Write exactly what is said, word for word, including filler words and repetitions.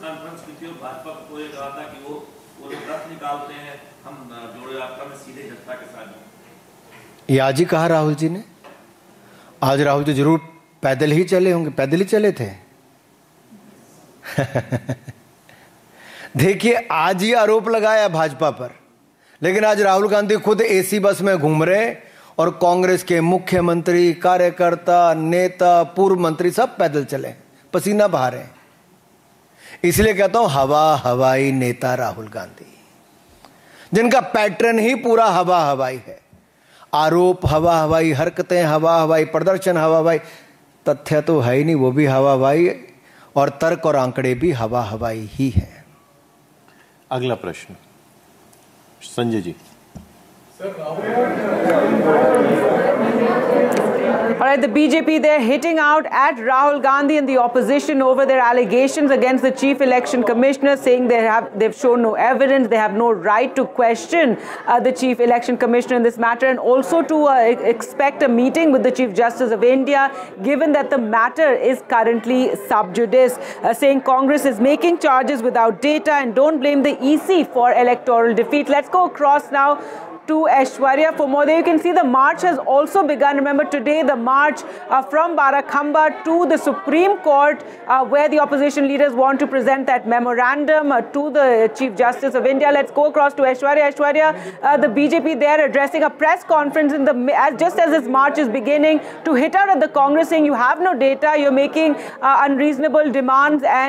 Conference की थी और भाजपा को ये कहा था कि वो वो रथ निकालते हैं, हम जोड़े यात्रा में सीधे जनता के साथ। ये आज ही कहा राहुल जी ने। आज राहुल जी जरूर पैदल ही चले होंगे, पैदल ही चले थे। देखिए, आज ही आरोप लगाया भाजपा पर, लेकिन आज राहुल गांधी खुद एसी बस में घूम रहे और कांग्रेस के मुख्यमंत्री, कार्यकर्ता, नेता, पूर्व मंत्री सब पैदल चले, पसीना बहा रहे हैं। इसलिए कहता हूं हवा हवाई नेता राहुल गांधी, जिनका पैटर्न ही पूरा हवा हवाई है। आरोप हवा हवाई, हरकतें हवा हवाई, प्रदर्शन हवा हवाई, तथ्य तो है ही नहीं, वो भी हवा हवाई, और तर्क और आंकड़े भी हवा हवाई ही है। अगला प्रश्न Sanjay ji. All right, the B J P, they're hitting out at Rahul Gandhi and the opposition over their allegations against the Chief Election Commissioner, saying they have they've shown no evidence, they have no right to question uh, the Chief Election Commissioner in this matter, and also to uh, expect a meeting with the Chief Justice of India, given that the matter is currently sub judice, uh, saying Congress is making charges without data and don't blame the E C for electoral defeat. Let's go across now to Aishwarya for more. There you can see the march has also begun. Remember, today the march uh, from Barakhamba to the Supreme Court, uh, where the opposition leaders want to present that memorandum uh, to the Chief Justice of India. Let's go across to Aishwarya. Aishwarya, uh, the B J P there addressing a press conference in the as just as this march is beginning to hit out at the Congress, saying you have no data, you're making uh, unreasonable demands, and